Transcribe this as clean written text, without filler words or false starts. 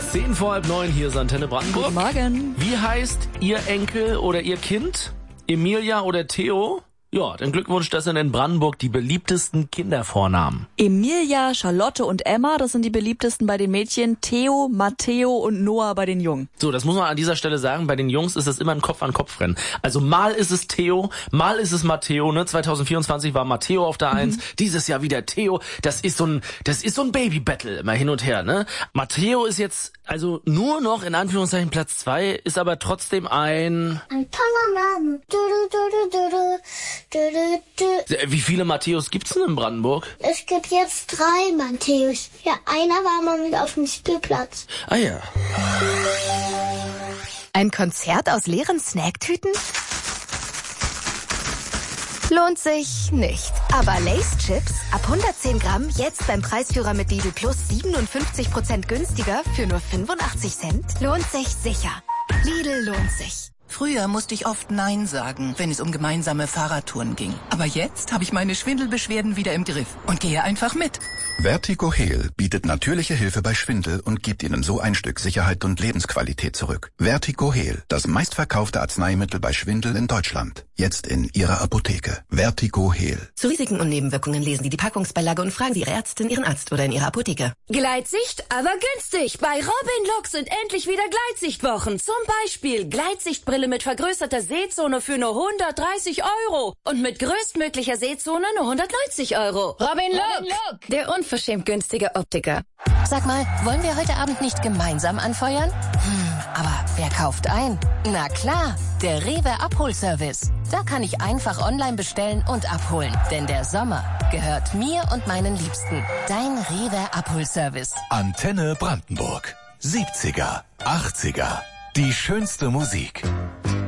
8:10, hier ist Antenne Brandenburg. Guten Morgen. Wie heißt Ihr Enkel oder Ihr Kind? Emilia oder Theo? Ja, dann Glückwunsch, das sind in Brandenburg die beliebtesten Kindervornamen. Emilia, Charlotte und Emma, das sind die beliebtesten bei den Mädchen. Theo, Matteo und Noah bei den Jungen. So, das muss man an dieser Stelle sagen, bei den Jungs ist es immer ein Kopf-an-Kopf-Rennen. Also mal ist es Theo, mal ist es Matteo, ne? 2024 war Matteo auf der 1, dieses Jahr wieder Theo. Das ist so ein Baby-Battle immer hin und her, ne? Matteo ist jetzt also nur noch in Anführungszeichen Platz 2, ist aber trotzdem ein toller Name. Wie viele Matthäus gibt's denn in Brandenburg? Es gibt jetzt 3 Matthäus. Ja, einer war mal mit auf dem Spielplatz. Ah ja. Ein Konzert aus leeren Snacktüten? Lohnt sich nicht. Aber Lay's Chips ab 110 Gramm jetzt beim Preisführer mit Lidl Plus 57% günstiger für nur 85 Cent. Lohnt sich sicher. Lidl lohnt sich. Früher musste ich oft Nein sagen, wenn es um gemeinsame Fahrradtouren ging. Aber jetzt habe ich meine Schwindelbeschwerden wieder im Griff und gehe einfach mit. Vertigo Heal bietet natürliche Hilfe bei Schwindel und gibt Ihnen so ein Stück Sicherheit und Lebensqualität zurück. Vertigo Heal, das meistverkaufte Arzneimittel bei Schwindel in Deutschland. Jetzt in Ihrer Apotheke. Vertigo Heal. Zu Risiken und Nebenwirkungen lesen Sie die Packungsbeilage und fragen Sie Ihre Ärztin, Ihren Arzt oder in Ihrer Apotheke. Gleitsicht, aber günstig. Bei Robin Look sind endlich wieder Gleitsichtwochen. Zum Beispiel Gleitsichtbrille mit vergrößerter Sehzone für nur 130 € und mit größtmöglicher Sehzone nur 190 €. Robin Look, der unverschämt günstige Optiker. Sag mal, wollen wir heute Abend nicht gemeinsam anfeuern? Aber wer kauft ein? Na klar, der Rewe Abholservice. Da kann ich einfach online bestellen und abholen. Denn der Sommer gehört mir und meinen Liebsten. Dein Rewe Abholservice. Antenne Brandenburg. 70er, 80er. Die schönste Musik.